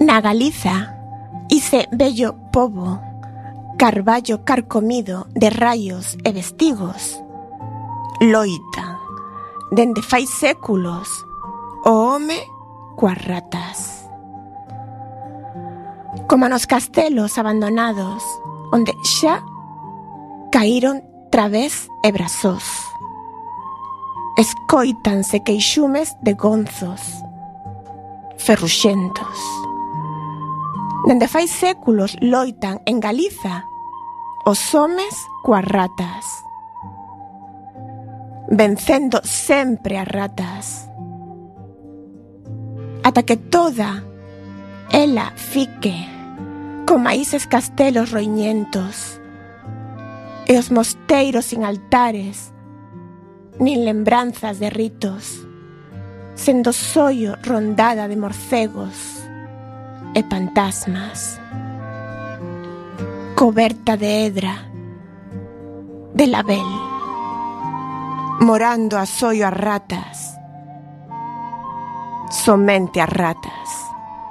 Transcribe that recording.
Na Galiza, ise bello pobo, carballo carcomido de raios e vestigos, loita, dende fai séculos, o home coas ratas. Como nos castelos abandonados, onde xa caíron través e brasós. Escóitanse queixumes de gonzos, ferruxentos. Dende fai séculos loitan en Galiza os homes coas ratas, vencendo sempre as ratas, ata que toda ela fique coma ises castelos roiñentos e os mosteiros sin altares nin lembranzas de ritos, sendo sollo rondada de morcegos e fantasmas, coberta de hedra, de label, morando a sollo as ratas, somente as ratas.